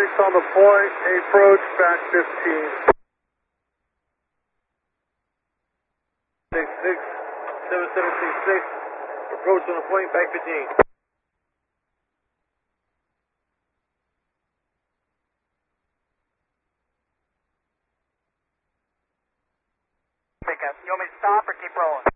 on the point, approach back 15. 7766, approach on the point, back 15. Pickup, you want me to stop or keep rolling?